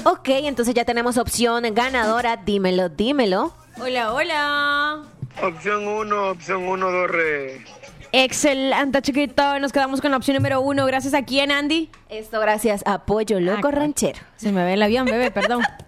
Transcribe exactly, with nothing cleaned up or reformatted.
Ok, entonces ya tenemos opción ganadora. Dímelo, dímelo. Hola, hola. Opción uno, opción uno, dos re. Excelente, chiquito. Nos quedamos con la opción número uno. Gracias a quién, Andy. Esto gracias a Pollo Loco Ah, Ranchero. Se me ve el avión, bebé, perdón.